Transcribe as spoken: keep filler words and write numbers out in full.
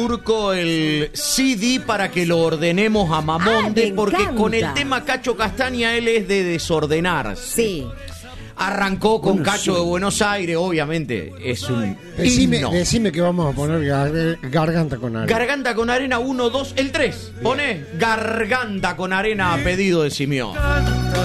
Turco el C D para que lo ordenemos a Mamonde, Ah, porque encanta. con el tema Cacho Castaña él es de desordenarse. Sí. Arrancó con Bueno, Cacho sí. de Buenos Aires, obviamente es un Decime, himno. decime que vamos a poner gar- garganta con arena. Garganta con arena uno, dos, el tres. Pone Garganta con arena a pedido de Simeón.